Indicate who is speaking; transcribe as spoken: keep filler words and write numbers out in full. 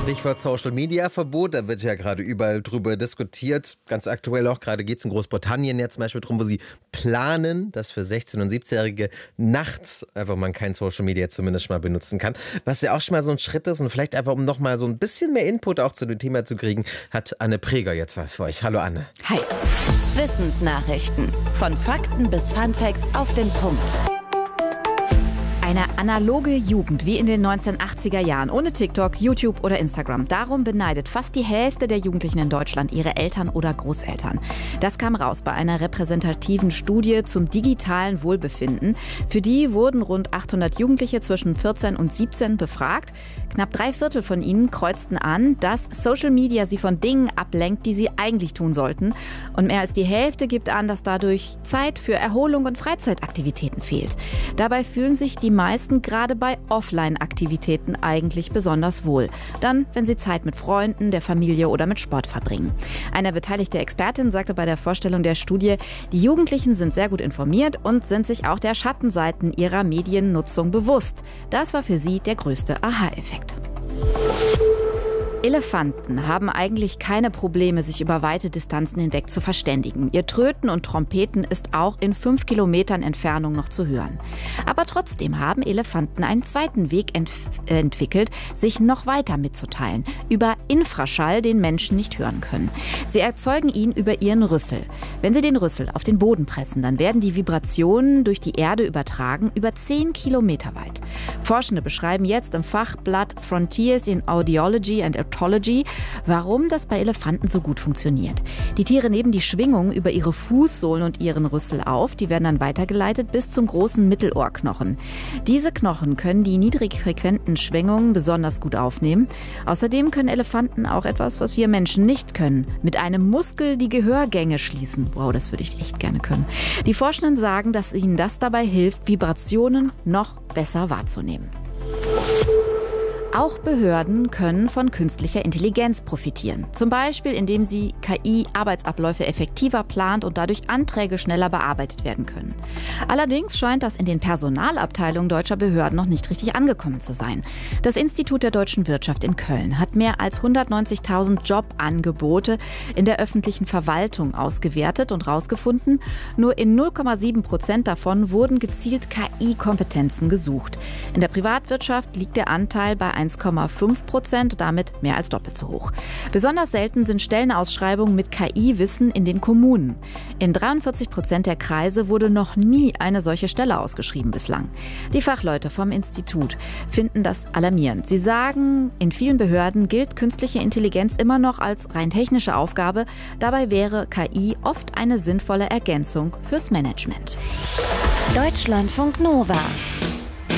Speaker 1: Stichwort Social-Media-Verbot, da wird ja gerade überall drüber diskutiert. Ganz aktuell auch, gerade geht es in Großbritannien ja zum Beispiel darum, wo sie planen, dass für sechzehn- und siebzehnjährige nachts einfach man kein Social-Media zumindest mal benutzen kann. Was ja auch schon mal so ein Schritt ist und vielleicht einfach, um noch mal so ein bisschen mehr Input auch zu dem Thema zu kriegen, hat Anne Preger jetzt was für euch. Hallo Anne.
Speaker 2: Hi. Wissensnachrichten. Von Fakten bis Funfacts auf den Punkt. Eine analoge Jugend wie in den neunzehnhundertachtziger Jahren, ohne TikTok, YouTube oder Instagram. Darum beneidet fast die Hälfte der Jugendlichen in Deutschland ihre Eltern oder Großeltern. Das kam raus bei einer repräsentativen Studie zum digitalen Wohlbefinden. Für die wurden rund achthundert Jugendliche zwischen vierzehn und siebzehn befragt. Knapp drei Viertel von ihnen kreuzten an, dass Social Media sie von Dingen ablenkt, die sie eigentlich tun sollten. Und mehr als die Hälfte gibt an, dass dadurch Zeit für Erholung und Freizeitaktivitäten fehlt. Dabei fühlen sich die meisten gerade bei Offline-Aktivitäten eigentlich besonders wohl. Dann, wenn sie Zeit mit Freunden, der Familie oder mit Sport verbringen. Eine beteiligte Expertin sagte bei der Vorstellung der Studie, die Jugendlichen sind sehr gut informiert und sind sich auch der Schattenseiten ihrer Mediennutzung bewusst. Das war für sie der größte Aha-Effekt. Elefanten haben eigentlich keine Probleme, sich über weite Distanzen hinweg zu verständigen. Ihr Tröten und Trompeten ist auch in fünf Kilometern Entfernung noch zu hören. Aber trotzdem haben Elefanten einen zweiten Weg ent- äh, entwickelt, sich noch weiter mitzuteilen. Über Infraschall, den Menschen nicht hören können. Sie erzeugen ihn über ihren Rüssel. Wenn sie den Rüssel auf den Boden pressen, dann werden die Vibrationen durch die Erde übertragen, über zehn Kilometer weit. Forschende beschreiben jetzt im Fachblatt Frontiers in Audiology and warum das bei Elefanten so gut funktioniert. Die Tiere nehmen die Schwingung über ihre Fußsohlen und ihren Rüssel auf. Die werden dann weitergeleitet bis zum großen Mittelohrknochen. Diese Knochen können die niedrigfrequenten Schwingungen besonders gut aufnehmen. Außerdem können Elefanten auch etwas, was wir Menschen nicht können. Mit einem Muskel die Gehörgänge schließen. Wow, das würde ich echt gerne können. Die Forschenden sagen, dass ihnen das dabei hilft, Vibrationen noch besser wahrzunehmen. Auch Behörden können von künstlicher Intelligenz profitieren. Zum Beispiel, indem sie K I Arbeitsabläufe effektiver plant und dadurch Anträge schneller bearbeitet werden können. Allerdings scheint das in den Personalabteilungen deutscher Behörden noch nicht richtig angekommen zu sein. Das Institut der deutschen Wirtschaft in Köln hat mehr als hundertneunzigtausend Jobangebote in der öffentlichen Verwaltung ausgewertet und herausgefunden, nur in null Komma sieben Prozent davon wurden gezielt K I-Kompetenzen gesucht. In der Privatwirtschaft liegt der Anteil bei eins Komma fünf Prozent, damit mehr als doppelt so hoch. Besonders selten sind Stellenausschreibungen mit K I-Wissen in den Kommunen. In dreiundvierzig Prozent der Kreise wurde noch nie eine solche Stelle ausgeschrieben bislang. Die Fachleute vom Institut finden das alarmierend. Sie sagen, in vielen Behörden gilt künstliche Intelligenz immer noch als rein technische Aufgabe. Dabei wäre K I oft eine sinnvolle Ergänzung fürs Management.
Speaker 3: Deutschlandfunk Nova.